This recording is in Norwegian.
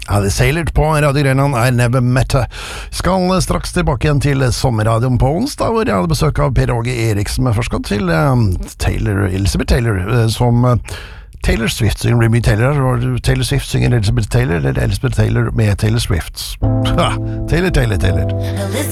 Ja, The Sailor på Radio Grenland er Never Met Her. Skal straks tilbake igjen til sommerradioen på onsdag, hvor jeg hadde besøk av Per Åge Eriksen, men først skal til Elizabeth Taylor, som Taylor Swift synger Remy Taylor, og Taylor Swift synger Elizabeth Taylor, eller Elizabeth Taylor med Taylor Swift. Ha, Taylor.